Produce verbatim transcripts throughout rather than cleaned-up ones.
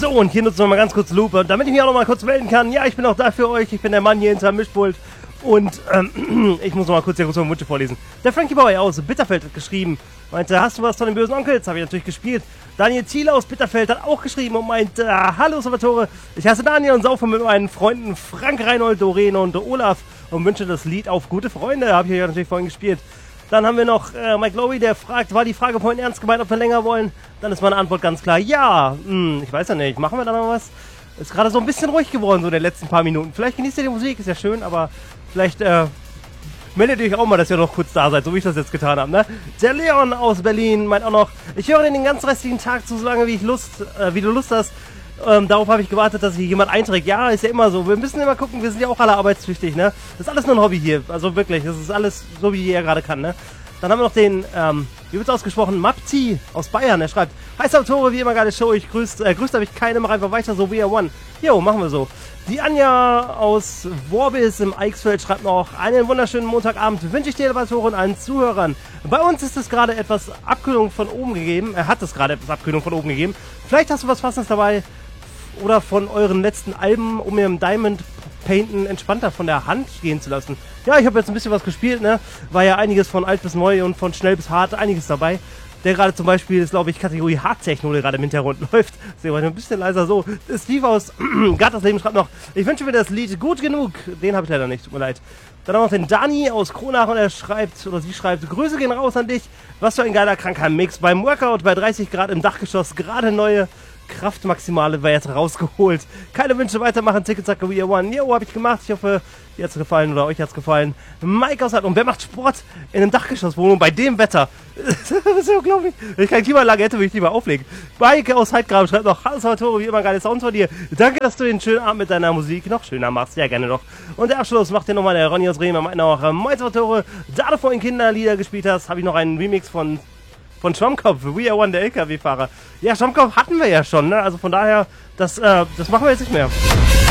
So, und hier nutzen wir mal ganz kurz Lupe, damit ich mich auch noch mal kurz melden kann. Ja, ich bin auch da für euch. Ich bin der Mann hier hinter Mischpult. Und ähm, ich muss noch mal kurz die großen Wünsche vorlesen. Der Frankie Bauer aus Bitterfeld hat geschrieben, meinte, hast du was von den bösen Onkels? Habe ich natürlich gespielt. Daniel Thiele aus Bitterfeld hat auch geschrieben und meinte, hallo Salvatore, ich heiße Daniel und saufe mit meinen Freunden Frank, Reinhold, Doreen und Olaf und wünsche das Lied auf gute Freunde. Habe ich ja natürlich vorhin gespielt. Dann haben wir noch äh, Mike Lowy, der fragt, war die Frage vorhin ernst gemeint, ob wir länger wollen? Dann ist meine Antwort ganz klar, ja. Hm, ich weiß ja nicht, machen wir da noch was? Ist gerade so ein bisschen ruhig geworden, so in den letzten paar Minuten. Vielleicht genießt ihr die Musik, ist ja schön, aber vielleicht äh, meldet ihr euch auch mal, dass ihr noch kurz da seid, so wie ich das jetzt getan habe, ne? Der Leon aus Berlin meint auch noch, ich höre den ganzen restlichen Tag zu, so lange wie ich Lust, äh, wie du Lust hast. Ähm, darauf habe ich gewartet, dass sich jemand einträgt. Ja, ist ja immer so. Wir müssen immer gucken, wir sind ja auch alle arbeitstüchtig, ne? Das ist alles nur ein Hobby hier. Also wirklich, das ist alles so, wie ihr gerade kann, ne? Dann haben wir noch den, ähm, wie wird's ausgesprochen, Mapti aus Bayern. Er schreibt, hi Salvatore, wie immer geile Show. Ich grüßt, äh, grüßt euch keine, mach einfach weiter so, we are one. Jo, machen wir so. Die Anja aus Worbis im Eichsfeld schreibt noch, einen wunderschönen Montagabend wünsche ich dir, Salvatore, und allen Zuhörern. Bei uns ist es gerade etwas Abkühlung von oben gegeben. Er hat es gerade etwas Abkühlung von oben gegeben. Vielleicht hast du was Passendes dabei. Oder von euren letzten Alben, um mir im Diamond Painten entspannter von der Hand gehen zu lassen. Ja, ich habe jetzt ein bisschen was gespielt, ne? War ja einiges von alt bis neu und von schnell bis hart, einiges dabei. Der gerade zum Beispiel ist, glaube ich, Kategorie Hard-Techno, der gerade im Hintergrund läuft. Sehen wir ein bisschen leiser so. Steve aus Gattersleben schreibt noch, ich wünsche mir das Lied gut genug. Den habe ich leider nicht, tut mir leid. Dann haben wir noch den Dani aus Kronach und er schreibt, oder sie schreibt, Grüße gehen raus an dich. Was für ein geiler kranker Mix. Beim Workout bei dreißig Grad im Dachgeschoss, gerade neue Kraftmaximale war jetzt rausgeholt. Keine Wünsche, weitermachen. Ticketsack We Are One. Jo, hab ich gemacht. Ich hoffe, dir hat's gefallen oder euch hat's gefallen. Mike aus und wer macht Sport in einem Dachgeschosswohnung bei dem Wetter? Das ist unglaublich. Wenn ich keine Klimaanlage hätte, würde ich lieber auflegen. Mike aus Heidgraben schreibt noch, hallo Salvatore, wie immer geile Sounds von dir. Danke, dass du den schönen Abend mit deiner Musik noch schöner machst. Ja, gerne doch. Und der Abschluss macht dir nochmal der Ronny aus Bremen. Er meint noch, moin Salvatore, da du vorhin Kinderlieder gespielt hast, habe ich noch einen Remix von Von Schwammkopf, We Are One, der L K W-Fahrer. Ja, Schwammkopf hatten wir ja schon, ne? Also von daher, das, äh, das machen wir jetzt nicht mehr.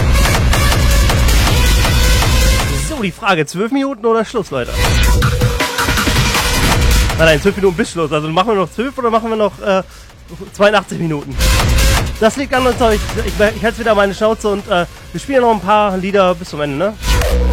So, die Frage, zwölf Minuten oder Schluss, Leute? Nein, nein, zwölf Minuten bis Schluss. Also machen wir noch zwölf oder machen wir noch äh, zweiundachtzig Minuten? Das liegt an uns, ich, ich, ich halte wieder meine Schnauze und äh, wir spielen noch ein paar Lieder bis zum Ende, ne?